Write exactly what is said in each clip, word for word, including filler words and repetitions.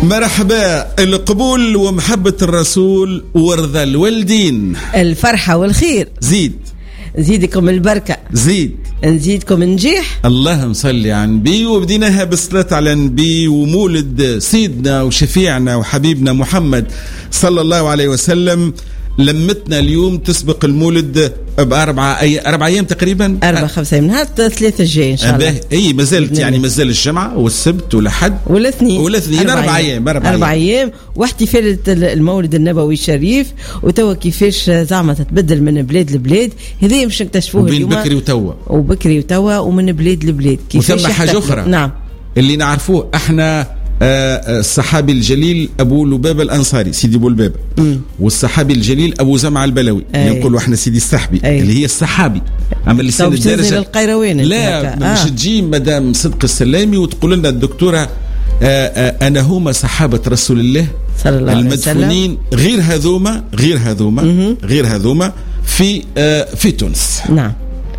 مرحبا. القبول ومحبة الرسول ورضا الوالدين، الفرحة والخير. زيد زيدكم البركة، زيد نزيدكم النجاح. اللهم صل على النبي. وبديناها بالصلاة على النبي ومولد سيدنا وشفيعنا وحبيبنا محمد صلى الله عليه وسلم. لمتنا اليوم تسبق المولد بأربعة أي أربع أيام تقريبا، أربع خمسة من هذا ثلاثة الجاي إن شاء الله. أي مازالت يعني مازال الجمعة والسبت والأحد والاثنين والاثنين أربع أيام أربع, أربع أيام واحتفال المولد النبوي الشريف. وتوا كيفاش زعما تتبدل من بلاد لبلاد، هذه مش نكتشفوه وبين اليوم. بكري وتوا وبكري وتوا ومن بلاد لبلاد. وثم حاجة أخرى نعم اللي نعرفوه احنا، الصحابي الجليل أبو لبابة الأنصاري سيدي أبو لبابة، والصحابي الجليل أبو زمعة البلوي اللي نقولوا احنا سيدي السحبي أي. اللي هي الصحابي. أما اللي سنة الدرجة القيروين لا مش آه. تجي مدام صدق السلامي وتقول لنا الدكتورة آآ آآ أنا هما صحابة رسول الله صلى الله عليه المدفونين غير هذوما غير هذوما غير هذوما في في تونس. نعم.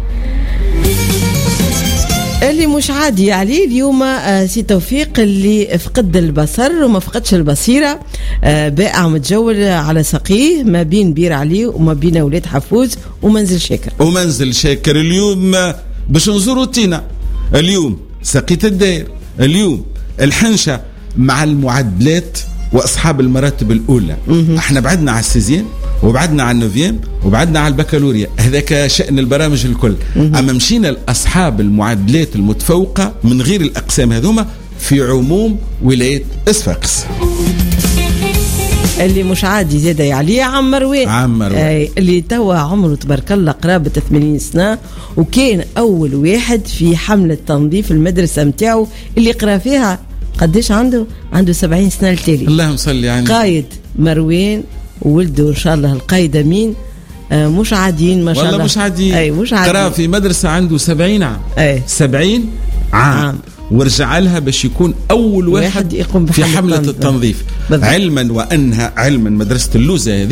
اللي مش عادي عليه اليوم سي توفيق اللي فقد البصر وما فقدش البصيرة، بائع متجول على سقيه ما بين بير عليه وما بين ولاد حفوز ومنزل شاكر ومنزل شاكر. اليوم باش نزوروا تينا، اليوم سقية الداير، اليوم الحنشة مع المعدلات واصحاب المراتب الاولى. احنا بعدنا على السيزيام وبعدنا على النوفيام وبعدنا على البكالوريا، هذاك شأن البرامج الكل. اما مشينا لاصحاب المعدلات المتفوقه من غير الاقسام هذوما في عموم ولايه صفاقس. اللي مش عادي زاده عليه عم مروان عم مروان اللي توا عمره تبارك الله قرابه ثمانين سنه، وكان اول واحد في حمله تنظيف المدرسه نتاعو اللي قرا فيها. قديش عنده؟ عنده سبعين سنه التالي. اللهم صل على قايد مروان وولده ان شاء الله القايد امين. آه مش عاديين ما شاء الله، والله مش عاديين. اي مش عاديين. قرا في مدرسه عنده سبعين عام. اي سبعين عام, عام. ورجع لها باش يكون اول واحد, واحد يقوم في حمله التنظيف. بالضبط. علما وانها علما مدرسه اللوزه